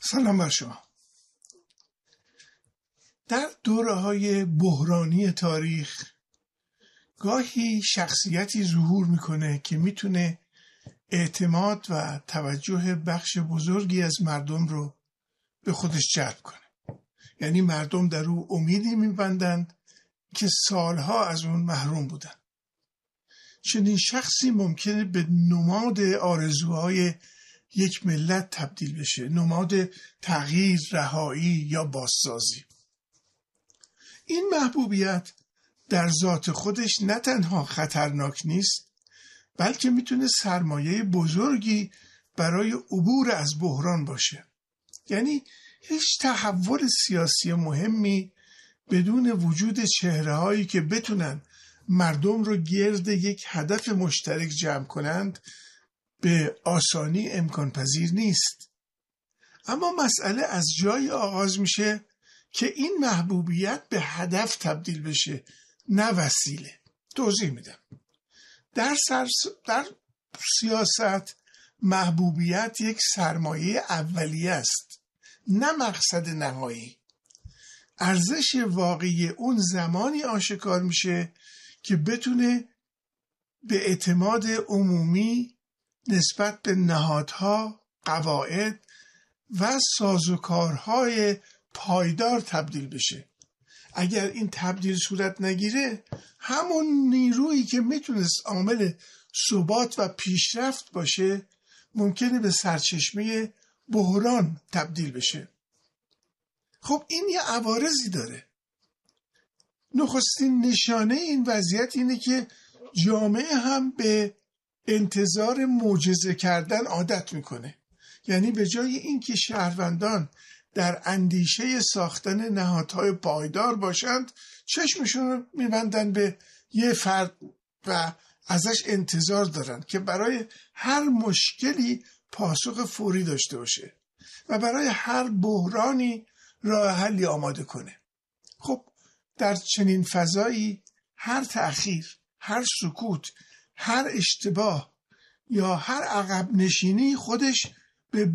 سلام بر شما. در دوره‌های بحرانی تاریخ گاهی شخصیتی ظهور میکنه که میتونه اعتماد و توجه بخش بزرگی از مردم رو به خودش جلب کنه. یعنی مردم در او امیدی میبندند که سالها از اون محروم بودن. چنین شخصی ممکنه به نماد آرزوهای یک ملت تبدیل بشه، نماد تغییر، رهایی یا بازسازی. این محبوبیت در ذات خودش نه تنها خطرناک نیست، بلکه میتونه سرمایه بزرگی برای عبور از بحران باشه. یعنی هیچ تحول سیاسی مهمی بدون وجود چهره‌هایی که بتونن مردم رو گرد یک هدف مشترک جمع کنند به آسانی امکان پذیر نیست. اما مسئله از جایی آغاز میشه که این محبوبیت به هدف تبدیل بشه، نه وسیله. توضیح میدم. در سیاست محبوبیت یک سرمایه اولیه است، نه مقصد نهایی. ارزش واقعی اون زمانی آشکار میشه که بتونه به اعتماد عمومی نسبت به نهادها، قواعد و سازوکارهای پایدار تبدیل بشه. اگر این تبدیل صورت نگیره، همون نیرویی که میتونست عامل ثبات و پیشرفت باشه ممکنه به سرچشمه بحران تبدیل بشه. خب این یه عوارضی داره. نخستین نشانه این وضعیت اینه که جامعه هم به انتظار معجزه کردن عادت میکنه. یعنی به جای اینکه شهروندان در اندیشه ساختن نهادهای پایدار باشند، چشمشون رو میبندن به یه فرد و ازش انتظار دارن که برای هر مشکلی پاسخ فوری داشته باشه و برای هر بحرانی راه حلی آماده کنه. خب در چنین فضایی هر تأخیر، هر سکوت، هر اشتباه یا هر عقب نشینی خودش به